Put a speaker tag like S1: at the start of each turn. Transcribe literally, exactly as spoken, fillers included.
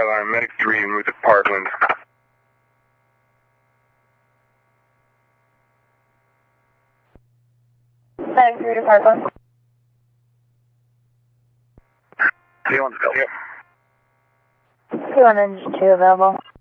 S1: fire alarm, medic three, and move to Parkland.
S2: Medic three to Parkland.
S1: P one's available.
S2: P one engine two available.